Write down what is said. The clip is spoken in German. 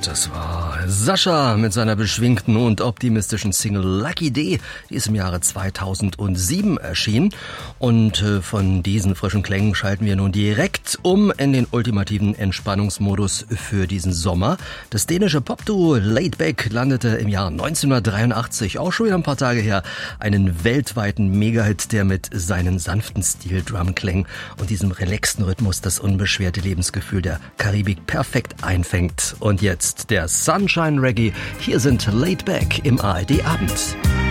Das war Sascha mit seiner beschwingten und optimistischen Single Lucky Day, die ist im Jahre 2007 erschienen. Und von diesen frischen Klängen schalten wir nun direkt um in den ultimativen Entspannungsmodus für diesen Sommer. Das dänische Popduo Laidback landete im Jahr 1983, auch schon wieder ein paar Tage her, einen weltweiten Megahit, der mit seinen sanften Steel-Drum-Klängen und diesem relaxten Rhythmus das unbeschwerte Lebensgefühl der Karibik perfekt einfängt. Und jetzt der Sunshine Reggae. Hier sind Laidback im ARD Abend.